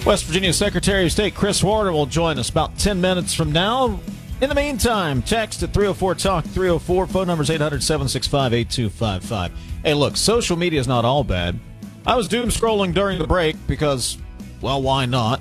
West Virginia Secretary of State Chris Warner will join us about 10 minutes from now. In the meantime, text at 304-TALK, 304. Phone number is 800-765-8255. Hey, look, social media is not all bad. I was doom scrolling during the break because, well, why not?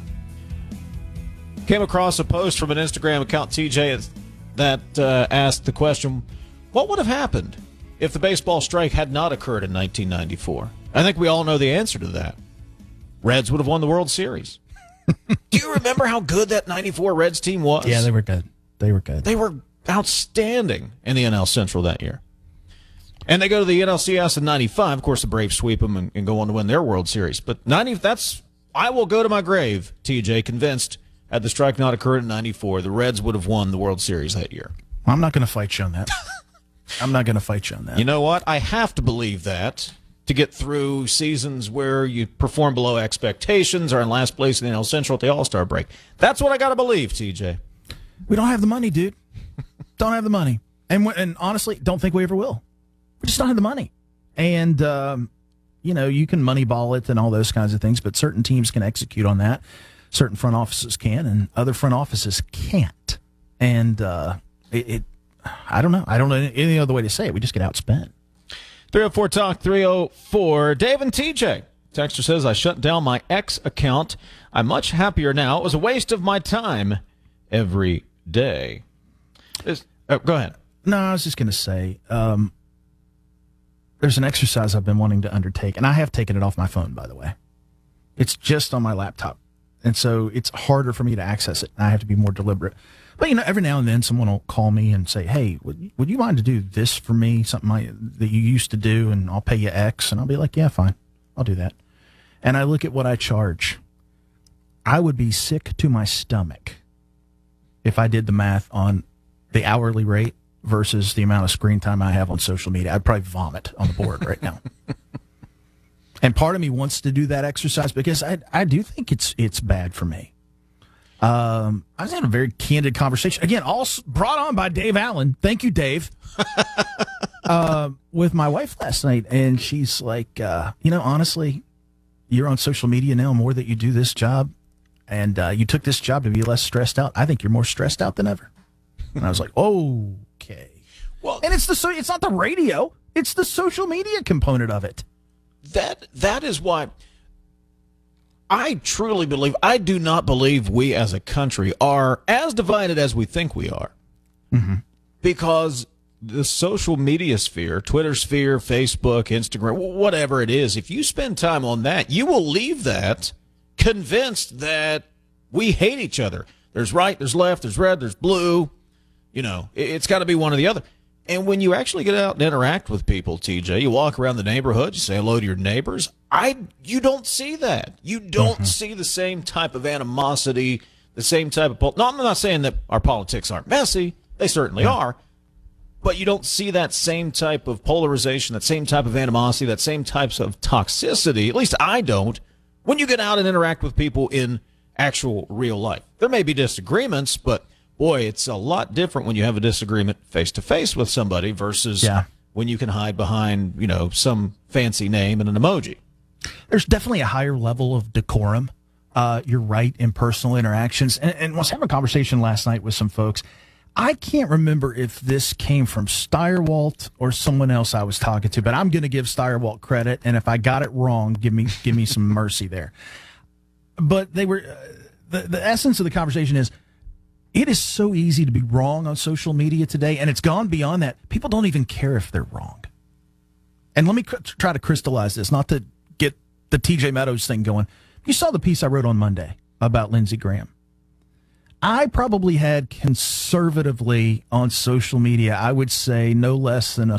Came across a post from an Instagram account, TJ, that asked the question, what would have happened if the baseball strike had not occurred in 1994? I think we all know the answer to that. Reds would have won the World Series. Do you remember how good that 94 Reds team was? Yeah, they were good. They were good. They were outstanding in the NL Central that year. And they go to the NLCS in 95. Of course, the Braves sweep them and go on to win their World Series. But I will go to my grave, TJ, convinced had the strike not occurred in 94, the Reds would have won the World Series that year. I'm not going to fight you on that. I'm not going to fight you on that. You know what? I have to believe that to get through seasons where you perform below expectations or in last place in the NL Central at the All-Star break. That's what I got to believe, TJ. We don't have the money, dude. Don't have the money. And honestly, don't think we ever will. We just don't have the money. And, you can moneyball it and all those kinds of things, but certain teams can execute on that. Certain front offices can, and other front offices can't. And I don't know. I don't know any other way to say it. We just get outspent. 304-TALK, 304. Dave and TJ. Texter says, I shut down my X account. I'm much happier now. It was a waste of my time every day. Go ahead. No, I was just going to say, there's an exercise I've been wanting to undertake, and I have taken it off my phone, by the way. It's just on my laptop, and so it's harder for me to access it, and I have to be more deliberate. But, every now and then someone will call me and say, hey, would you mind to do this for me, something that you used to do, and I'll pay you X? And I'll be like, yeah, fine, I'll do that. And I look at what I charge. I would be sick to my stomach if I did the math on the hourly rate versus the amount of screen time I have on social media. I'd probably vomit on the board right now. And part of me wants to do that exercise because I do think it's bad for me. I was having a very candid conversation. Again, all brought on by Dave Allen. Thank you, Dave. With my wife last night, and she's like, honestly, you're on social media now more that you do this job, and you took this job to be less stressed out. I think you're more stressed out than ever. And I was like, okay. Well, and it's not the radio; it's the social media component of it. That is why I truly believe, I do not believe we as a country are as divided as we think we are. Mm-hmm. Because the social media sphere, Twitter sphere, Facebook, Instagram, whatever it is, if you spend time on that, you will leave that convinced that we hate each other. There's right, there's left, there's red, there's blue. It's got to be one or the other. And when you actually get out and interact with people, TJ, you walk around the neighborhood, you say hello to your neighbors. You don't see that. You don't see the same type of animosity, the same type of... No, I'm not saying that our politics aren't messy. They certainly are. But you don't see that same type of polarization, that same type of animosity, that same types of toxicity. At least I don't. When you get out and interact with people in actual real life. There may be disagreements, but... boy, it's a lot different when you have a disagreement face-to-face with somebody versus when you can hide behind, some fancy name and an emoji. There's definitely a higher level of decorum. You're right, in personal interactions. And I was having a conversation last night with some folks. I can't remember if this came from Steyerwalt or someone else I was talking to, but I'm going to give Steyerwalt credit. And if I got it wrong, give me some mercy there. But they were the essence of the conversation is, it is so easy to be wrong on social media today, and it's gone beyond that. People don't even care if they're wrong. And let me try to crystallize this, not to get the TJ Meadows thing going. You saw the piece I wrote on Monday about Lindsey Graham. I probably had conservatively on social media, I would say no less than a